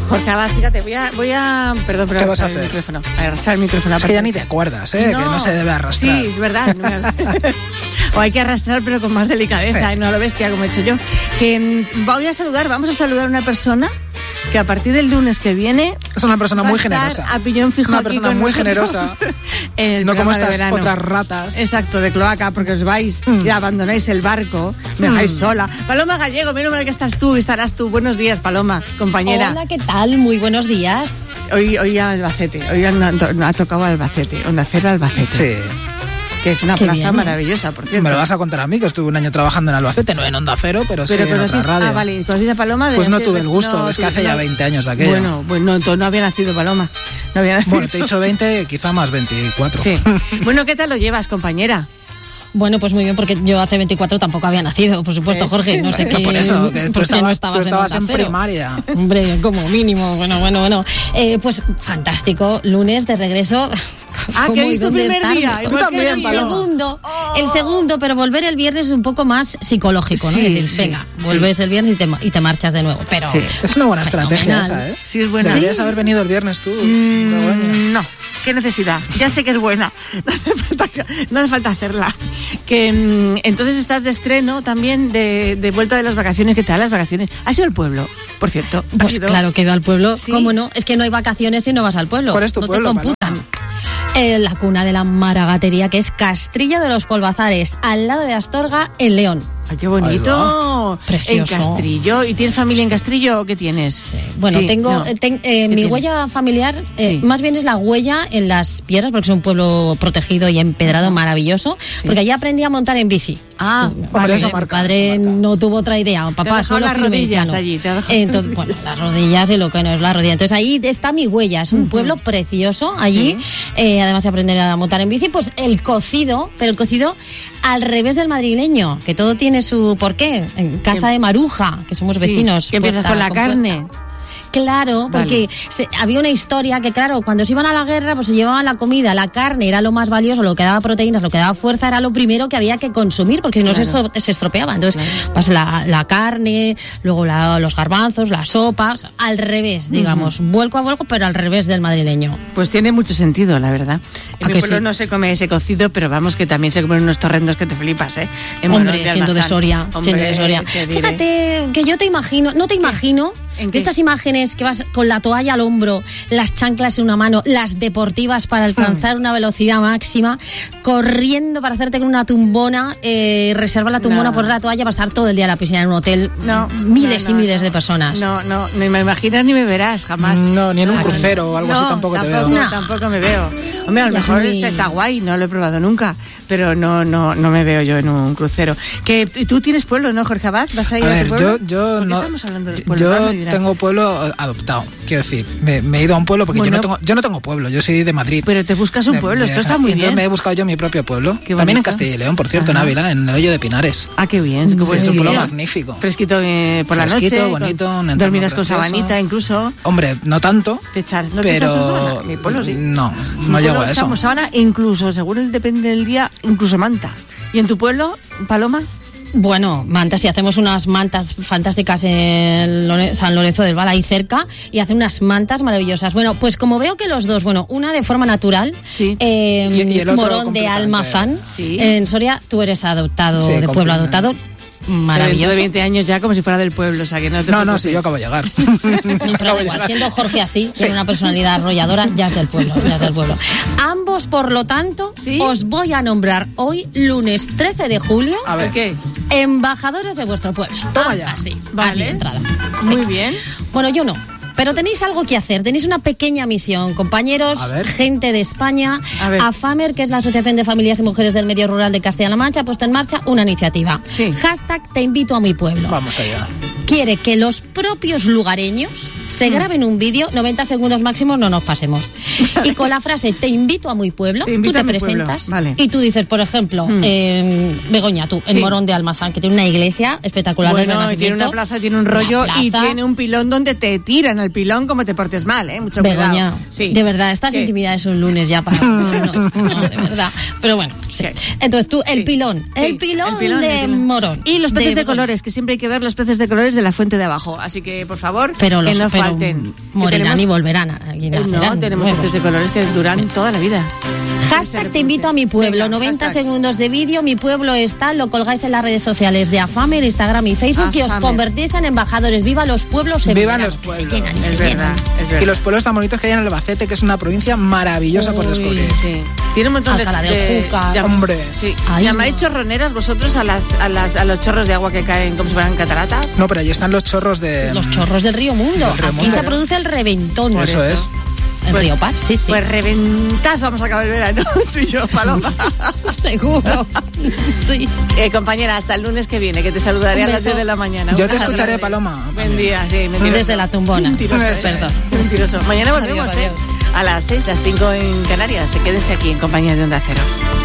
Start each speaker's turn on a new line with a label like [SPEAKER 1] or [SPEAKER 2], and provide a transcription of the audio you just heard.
[SPEAKER 1] Jorge Abad, fíjate, voy a perdón, pero
[SPEAKER 2] ¿qué vas a hacer?
[SPEAKER 1] Arrastrar el micrófono.
[SPEAKER 2] Es que ya ni te acuerdas, que no se debe arrastrar.
[SPEAKER 1] Sí, es verdad. O hay que arrastrar, pero con más delicadeza, no a lo bestia, como he hecho yo. Que vamos a saludar a una persona que a partir del lunes que viene
[SPEAKER 2] es una persona muy generosa.
[SPEAKER 1] A piñón fijo,
[SPEAKER 2] una persona muy generosa. No como estas otras ratas.
[SPEAKER 1] Exacto, de cloaca, porque os vais y abandonáis el barco, me dejáis sola. Paloma Gallego, menos mal que estás tú, estarás tú. Buenos días, Paloma, compañera.
[SPEAKER 3] Hola, ¿qué tal? Muy buenos días.
[SPEAKER 1] Hoy a Albacete, hoy ha tocado Albacete, Onda Cero Albacete.
[SPEAKER 2] Sí.
[SPEAKER 1] Que es una plaza maravillosa, por cierto.
[SPEAKER 2] Me lo vas a contar a mí, que estuve un año trabajando en Albacete, no en Onda Cero, pero sí en otra radio.
[SPEAKER 1] Ah, vale, ¿conociste a Paloma?
[SPEAKER 2] Pues no tuve el gusto, es que hace ya 20 años de aquello.
[SPEAKER 1] Bueno, entonces no había nacido Paloma. No había nacido.
[SPEAKER 2] Bueno, te he dicho 20, quizá más 24.
[SPEAKER 1] Sí. Bueno, ¿qué tal lo llevas, compañera?
[SPEAKER 3] Bueno, pues muy bien, porque yo hace 24 tampoco había nacido, por supuesto, Jorge. No sé qué.
[SPEAKER 2] Por eso, que tú estabas en
[SPEAKER 3] Cero.
[SPEAKER 2] primaria.
[SPEAKER 3] Hombre, como mínimo. Bueno. Pues fantástico, lunes de regreso.
[SPEAKER 1] Que es tu primer día.
[SPEAKER 2] Tú también,
[SPEAKER 3] el segundo, pero volver el viernes es un poco más psicológico, ¿no?
[SPEAKER 1] Sí,
[SPEAKER 3] es decir, venga, vuelves el viernes y te marchas de nuevo. Pero
[SPEAKER 2] es una buena estrategia esa, ¿eh?
[SPEAKER 1] Sí, es buena.
[SPEAKER 2] Deberías haber venido el viernes tú.
[SPEAKER 1] No, qué necesidad. Ya sé que es buena. No hace falta hacerla. Que entonces estás de estreno también de vuelta de las vacaciones. ¿Qué tal las vacaciones? ¿Has ido al pueblo, por cierto?
[SPEAKER 3] Pues claro que he ido al pueblo.
[SPEAKER 1] ¿Sí?
[SPEAKER 3] ¿Cómo no? Es que no hay vacaciones si no vas al pueblo.
[SPEAKER 2] ¿Cuál es tu pueblo,
[SPEAKER 3] te computan. La cuna de la maragatería, que es Castrillo de los Polvazares, al lado de Astorga, en León.
[SPEAKER 1] ¡Ay, qué bonito!
[SPEAKER 3] Precioso.
[SPEAKER 1] En Castrillo. ¿Y tienes familia en Castrillo o qué tienes?
[SPEAKER 3] Sí. Bueno, tengo mi huella familiar, más bien es la huella en las piedras, porque es un pueblo protegido y empedrado maravilloso, porque allí aprendí a montar en bici.
[SPEAKER 1] Vale.
[SPEAKER 3] Mi padre no tuvo otra idea. Papá,
[SPEAKER 1] solo las rodillas allí.
[SPEAKER 3] Entonces, bueno, las rodillas y lo que no es la rodilla. Entonces ahí está mi huella. Es un pueblo precioso allí. Sí. Además de aprender a montar en bici, pues el cocido, pero el cocido al revés del madrileño, que todo tiene su porqué. En casa de Maruja, que somos vecinos.
[SPEAKER 1] Que empiezas con la carne.
[SPEAKER 3] Claro, porque había una historia que, claro, cuando se iban a la guerra, pues se llevaban la comida, la carne era lo más valioso, lo que daba proteínas, lo que daba fuerza era lo primero que había que consumir, porque si no se estropeaba. Entonces, pues la carne, luego los garbanzos, la sopa, al revés, digamos, vuelco a vuelco, pero al revés del madrileño.
[SPEAKER 1] Pues tiene mucho sentido, la verdad. En mi pueblo no se come ese cocido, pero vamos, que también se comen unos torrendos que te flipas, ¿eh?
[SPEAKER 3] Hombre, siendo de Soria. Fíjate que yo no te imagino de estas imágenes que vas con la toalla al hombro, las chanclas en una mano, las deportivas para alcanzar una velocidad máxima, corriendo para hacerte con una tumbona, reservar la tumbona, poner la toalla para estar todo el día en la piscina en un hotel. Miles y miles de personas.
[SPEAKER 1] No, ni me imaginas ni me verás, jamás.
[SPEAKER 2] No, ni en un crucero o algo así tampoco te veo.
[SPEAKER 1] No, tampoco me veo. Hombre, a lo mejor está guay, no lo he probado nunca, pero no me veo yo en un crucero. Que tú tienes pueblo, ¿no, Jorge Abad? ¿Vas a ir a tu pueblo?
[SPEAKER 2] Yo no.
[SPEAKER 1] Estamos hablando del pueblo.
[SPEAKER 2] Yo tengo pueblo adoptado, quiero decir, me he ido a un pueblo porque yo no tengo pueblo, yo soy de Madrid.
[SPEAKER 1] Pero te buscas un pueblo, esto está muy bien.
[SPEAKER 2] Entonces me he buscado yo mi propio pueblo, también en Castilla y León, por cierto, en Ávila, en el Hoyo de Pinares.
[SPEAKER 1] Ah, qué bien.
[SPEAKER 2] Es un pueblo magnífico.
[SPEAKER 1] Fresquito por la noche.
[SPEAKER 2] Bonito.
[SPEAKER 1] Dormirás con sabanita incluso.
[SPEAKER 2] Hombre, no tanto, pero
[SPEAKER 1] mi pueblo sí.
[SPEAKER 2] No llego a eso.
[SPEAKER 1] Usamos sábana, incluso, según depende del día, incluso manta. ¿Y en tu pueblo, Paloma?
[SPEAKER 3] Bueno, mantas, y hacemos unas mantas fantásticas en San Lorenzo del Val, ahí cerca, y hacen unas mantas maravillosas. Bueno, pues como veo que los dos, una de forma natural,
[SPEAKER 2] y el otro
[SPEAKER 3] Morón de Almazán,
[SPEAKER 1] sí.
[SPEAKER 3] En Soria, tú eres adoptado, de pueblo adoptado. Maravilloso.
[SPEAKER 1] De 20 años ya como si fuera del pueblo, o sea que no te preocupes.
[SPEAKER 2] Sí, yo acabo de llegar.
[SPEAKER 3] Pero igual, siendo Jorge así, tiene una personalidad arrolladora, ya es del pueblo. Ambos, por lo tanto, os voy a nombrar hoy, lunes 13 de julio,
[SPEAKER 2] a ver,
[SPEAKER 1] ¿qué?
[SPEAKER 3] Embajadores de vuestro pueblo.
[SPEAKER 2] Toma ya.
[SPEAKER 3] Así,
[SPEAKER 1] vale.
[SPEAKER 3] de entrada.
[SPEAKER 1] Muy bien.
[SPEAKER 3] Bueno, yo no. Pero tenéis algo que hacer, tenéis una pequeña misión, compañeros, gente de España. AFAMER, que es la Asociación de Familias y Mujeres del Medio Rural de Castilla-La Mancha, ha puesto en marcha una iniciativa. Hashtag te invito a mi pueblo.
[SPEAKER 2] Vamos allá.
[SPEAKER 3] Quiere que los propios lugareños se graben un vídeo, 90 segundos máximos, no nos pasemos. Y con la frase te invito a mi pueblo, tú te presentas y tú dices, por ejemplo, Begoña, tú, en Morón de Almazán, que tiene una iglesia espectacular del Renacimiento.
[SPEAKER 1] Y tiene una plaza, tiene un rollo y tiene un pilón donde te tiran al pilón como te portes mal, mucho
[SPEAKER 3] Begoña,
[SPEAKER 1] cuidado.
[SPEAKER 3] De verdad, estas intimidades un lunes ya para... No, de verdad. Pero bueno, entonces tú, el pilón de Morón.
[SPEAKER 1] Y los peces de colores, que siempre hay que ver los peces de colores de la fuente de abajo. Así que, por favor,
[SPEAKER 3] pero
[SPEAKER 1] que no falten.
[SPEAKER 3] Morirán y volverán. Aquí
[SPEAKER 1] no, tenemos coches de colores que duran toda la vida.
[SPEAKER 3] Hashtag te invito a mi pueblo. Venga, 90 segundos de vídeo. Mi pueblo está. Lo colgáis en las redes sociales de AFAMER, Instagram y Facebook. Y os convertís en embajadores. ¡Viva los pueblos!
[SPEAKER 2] ¡Viva los pueblos!
[SPEAKER 3] Se llenan y
[SPEAKER 1] es
[SPEAKER 3] se
[SPEAKER 1] verdad,
[SPEAKER 3] llenan.
[SPEAKER 1] Es verdad.
[SPEAKER 2] Y los pueblos tan bonitos que hay en Albacete, que es una provincia maravillosa por descubrir.
[SPEAKER 1] Sí. Tiene un montón
[SPEAKER 3] de Júcar.
[SPEAKER 2] Hombre.
[SPEAKER 1] Sí. ¿Llamáis chorroneras vosotros a los chorros de agua que caen como si fueran cataratas?
[SPEAKER 2] No, pero allí están los chorros de...
[SPEAKER 3] Los chorros del río Mundo. Aquí se produce el reventón.
[SPEAKER 2] Por eso es.
[SPEAKER 3] El Río Par, sí.
[SPEAKER 1] Pues reventás, vamos a acabar el verano, tú y yo, Paloma.
[SPEAKER 3] Seguro. Sí.
[SPEAKER 1] Compañera, hasta el lunes que viene, que te saludaré a las 10 de la mañana.
[SPEAKER 2] Yo te escucharé, Paloma.
[SPEAKER 1] Buen día, sí, mentiroso.
[SPEAKER 3] Desde la tumbona.
[SPEAKER 1] Mentiroso. Mañana volvemos, a las 6, las 5 en Canarias. Quédense aquí en compañía de Onda Cero.